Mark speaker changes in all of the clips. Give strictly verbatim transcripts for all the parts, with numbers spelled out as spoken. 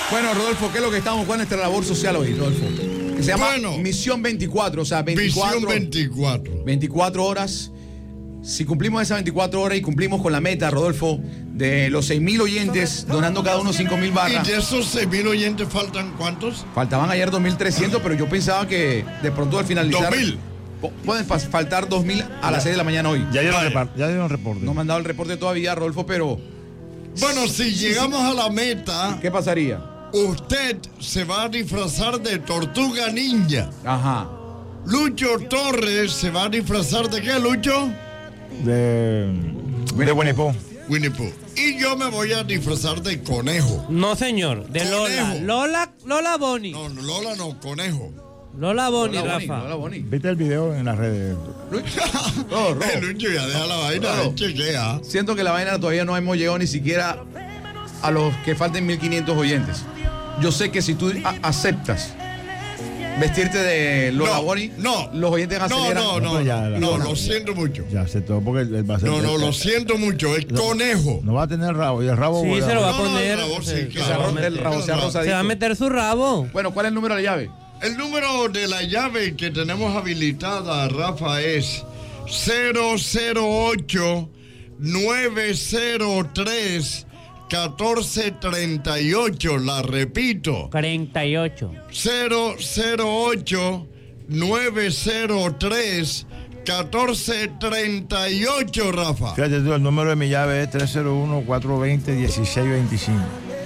Speaker 1: Bueno, Rodolfo, ¿qué es lo que estamos? ¿Cuál es nuestra labor social hoy, Rodolfo? Que se llama
Speaker 2: Bueno,
Speaker 1: Misión veinticuatro, o sea, veinticuatro,
Speaker 2: Misión veinticuatro.
Speaker 1: veinticuatro horas. Si cumplimos esas veinticuatro horas y cumplimos con la meta, Rodolfo, de los seis mil oyentes, donando cada uno cinco mil barras.
Speaker 2: ¿Y de esos seis mil oyentes faltan cuántos?
Speaker 1: Faltaban ayer dos mil trescientos, pero yo pensaba que de pronto al finalizar...
Speaker 2: dos mil.
Speaker 1: Pueden faltar dos mil a las seis de la mañana hoy.
Speaker 3: Ya dieron,
Speaker 2: Vale.
Speaker 3: repar- ya dieron reporte.
Speaker 1: No me han dado el reporte todavía, Rodolfo, pero
Speaker 2: Bueno, si llegamos a la meta,
Speaker 1: ¿qué pasaría?
Speaker 2: usted se va a disfrazar de tortuga ninja.
Speaker 1: Ajá.
Speaker 2: Lucho Torres se va a disfrazar de qué, Lucho?
Speaker 3: De, de Winnie Pooh.
Speaker 2: Winnie Pooh. Y yo me voy a disfrazar de conejo.
Speaker 4: No, señor, de Lola.
Speaker 2: Conejo.
Speaker 4: Lola, Lola Boni.
Speaker 2: No, no, Lola no, conejo.
Speaker 4: Lola Boni,
Speaker 1: Lola Boni,
Speaker 4: Rafa.
Speaker 1: Lola Boni.
Speaker 3: ¿Viste el video en las redes?
Speaker 1: Lucho. No, Ro.
Speaker 2: Eh, Lucho, ya deja la vaina,
Speaker 1: Ro.
Speaker 2: eh, chequea.
Speaker 1: Siento que la vaina todavía no hemos llegado ni siquiera a los que falten mil quinientos oyentes. Yo sé que si tú a- aceptas vestirte de Lola
Speaker 2: No,
Speaker 1: Boni,
Speaker 2: no.
Speaker 1: los oyentes
Speaker 2: No,
Speaker 1: aceleran.
Speaker 2: no, no,
Speaker 3: No, ya, la-
Speaker 2: no,
Speaker 3: ya.
Speaker 2: lo siento mucho.
Speaker 3: Ya aceptó porque él, él va a ser.
Speaker 2: No, no, lo siento mucho, es conejo.
Speaker 3: No va a tener rabo. Y el rabo.
Speaker 4: Sí,
Speaker 3: bueno,
Speaker 4: se lo va a
Speaker 2: No, no,
Speaker 4: poner.
Speaker 2: el rabo sí,
Speaker 4: se-
Speaker 2: claro.
Speaker 4: se va a meter.
Speaker 1: El rabo sea
Speaker 4: Se va a
Speaker 1: rosadito.
Speaker 4: meter su rabo.
Speaker 1: Bueno, ¿cuál es el número de la llave?
Speaker 2: El número de la llave que tenemos habilitada, Rafa, es cero cero ocho nueve cero tres uno cuatro tres ocho. La repito,
Speaker 4: cuarenta y ocho.
Speaker 2: cero cero ocho nueve cero tres uno cuatro tres ocho, Rafa.
Speaker 3: Fíjate tú, el número de mi llave es tres cero uno cuatro dos cero uno seis dos cinco.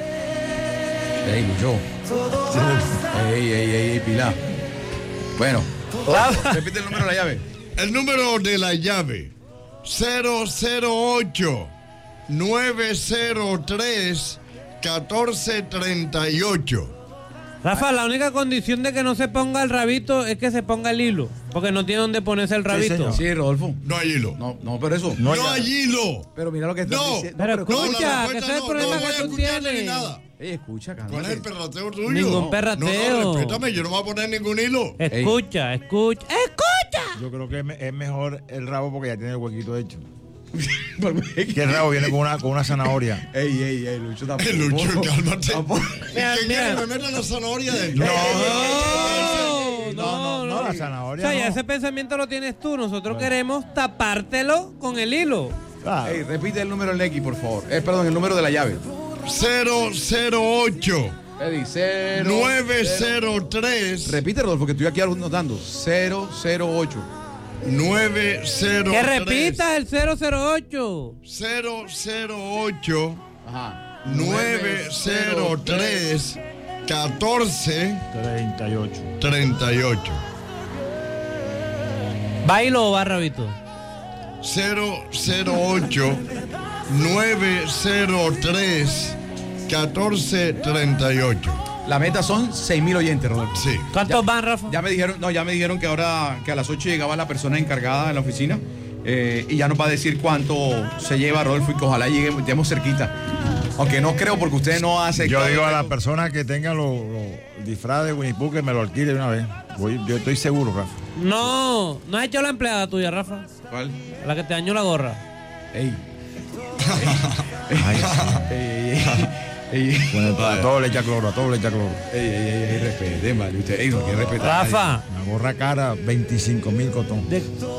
Speaker 1: Ey, Lucho. Ey, ey, ey, ey, Pilar. Bueno, repite el número de la llave.
Speaker 2: El número de la llave, cero cero ocho nueve cero tres uno cuatro tres ocho.
Speaker 4: Rafa, la única condición de que no se ponga el rabito es que se ponga el hilo. Porque no tiene donde ponerse el rabito.
Speaker 3: señor.
Speaker 1: Sí, Rodolfo.
Speaker 2: No hay hilo.
Speaker 1: No, no, pero eso.
Speaker 2: No,
Speaker 3: ya.
Speaker 2: hay hilo.
Speaker 1: Pero mira lo que estás
Speaker 2: No.
Speaker 1: diciendo.
Speaker 4: Pero
Speaker 1: No,
Speaker 4: escucha,
Speaker 2: la
Speaker 4: que
Speaker 2: respuesta
Speaker 4: ese es el
Speaker 2: no,
Speaker 4: problema
Speaker 2: no voy
Speaker 4: que
Speaker 2: a
Speaker 4: tú
Speaker 2: escucharte ni
Speaker 4: tienes.
Speaker 2: nada.
Speaker 1: Ey, escucha,
Speaker 2: ¿Cuál
Speaker 1: cálmate.
Speaker 2: es el perrateo tuyo?
Speaker 4: Ningún perrateo.
Speaker 2: No, no, respétame, yo no voy a poner ningún hilo.
Speaker 4: Escucha, escucha, escucha.
Speaker 3: Yo creo que es, me- es mejor el rabo porque ya tiene el huequito hecho.
Speaker 1: Ey,
Speaker 3: Que el rabo viene con una, con una zanahoria.
Speaker 1: ey, ey, Lucho tampoco.
Speaker 2: El Lucho, cálmate.
Speaker 1: Tampoco.
Speaker 4: Mira,
Speaker 2: ¿Qué
Speaker 4: mira.
Speaker 2: quiere? ¿Me meta la zanahoria dentro?
Speaker 4: No,
Speaker 3: no, no, la zanahoria
Speaker 4: O sea, ya
Speaker 3: no.
Speaker 4: ese pensamiento lo tienes tú. Nosotros queremos tapártelo con el hilo.
Speaker 3: Claro.
Speaker 1: Ey, repite el número del X, por favor. Eh, perdón, el número de la llave.
Speaker 2: cero cero ocho
Speaker 1: Eddie, cero.
Speaker 2: nueve
Speaker 1: cero.
Speaker 2: cero tres
Speaker 1: Repite, Rodolfo, que estoy aquí anotando. cero cero ocho.
Speaker 2: nueve cero
Speaker 4: Que
Speaker 2: tres
Speaker 4: repitas el cero cero ocho.
Speaker 2: cero cero ocho
Speaker 1: Ajá.
Speaker 2: nueve cero tres catorce
Speaker 3: treinta y ocho.
Speaker 2: treinta y ocho.
Speaker 4: ¿Bailo o va, rabito?
Speaker 2: cero cero ocho nueve cero tres catorce treinta y ocho.
Speaker 1: La meta son seis mil oyentes, Rodolfo.
Speaker 2: Sí.
Speaker 4: ¿Cuántos
Speaker 1: Ya-
Speaker 4: van, Rafa?
Speaker 1: Ya me dijeron, no, ya me dijeron que ahora que a las ocho llegaba la persona encargada en la oficina eh, y ya nos va a decir cuánto se lleva Rodolfo y que ojalá lleguemos, lleguemos cerquita. Aunque no creo porque ustedes no hacen.
Speaker 3: Yo digo a las personas que tengan los los disfraces de Winnie Pooh que me lo alquile de una vez. Voy- yo estoy seguro, Rafa.
Speaker 4: No, no has hecho la empleada tuya, Rafa.
Speaker 1: ¿Cuál?
Speaker 4: La que te dañó la gorra.
Speaker 1: Ey.
Speaker 3: Ay,
Speaker 1: Ey, ey, ey. Ey,
Speaker 3: bueno, a todo le echa cloro, a todo le echa cloro.
Speaker 1: ey, ey, ey, respeten, vale. Usted, ey, no quiere respetar. a nadie.
Speaker 4: Rafa.
Speaker 3: Una gorra cara, veinticinco mil cotón.
Speaker 4: De-